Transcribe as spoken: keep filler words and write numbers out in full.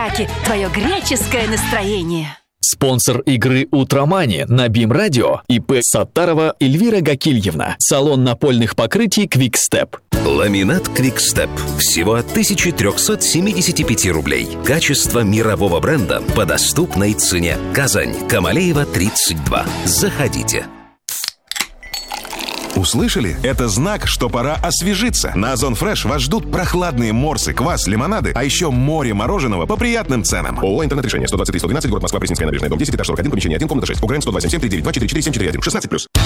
Раки, твое греческое настроение. Спонсор игры «Утромани» на БИМ-радио ИП Саттарова Эльвира Гакильевна. Салон напольных покрытий «Квикстеп». Ламинат «Квикстеп». Всего от тысяча триста семьдесят пять рублей. Качество мирового бренда по доступной цене. Казань, Камалеева, тридцать два. Заходите. Услышали? Это знак, что пора освежиться. На Озон Фреш вас ждут прохладные морсы, квас, лимонады, а еще море мороженого по приятным ценам. ООО «Интернет-решение». сто двадцать три сто двенадцать, город Москва, Пресненская набережная, дом десять, этаж сорок один, помещение один, комната шесть. УГРН сто два семь семь три девять два четыре четыре семь четыре один. шестнадцать плюс.